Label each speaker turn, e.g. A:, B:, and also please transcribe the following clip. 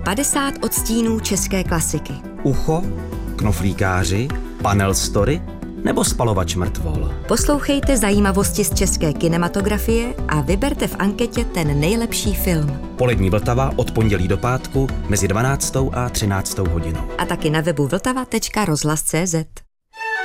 A: 50 odstínů české klasiky.
B: Ucho, Knoflíkáři, Panel Story nebo Spalovač mrtvol.
A: Poslouchejte zajímavosti z české kinematografie a vyberte v anketě ten nejlepší film.
B: Polední Vltava od pondělí do pátku mezi 12. a 13. hodinou.
A: A taky na webu vltava.rozhlas.cz.